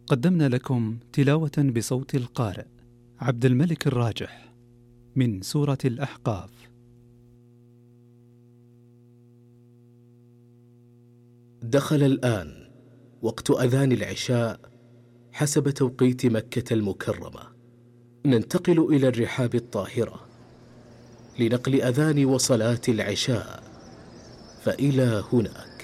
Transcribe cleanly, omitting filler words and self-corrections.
قدمنا لكم تلاوة بصوت القارئ عبد الملك الراجح من سورة الأحقاف. دخل الآن وقت أذان العشاء حسب توقيت مكة المكرمة. ننتقل إلى الرحاب الطاهرة لنقل أذان وصلاة العشاء، فإلى هناك.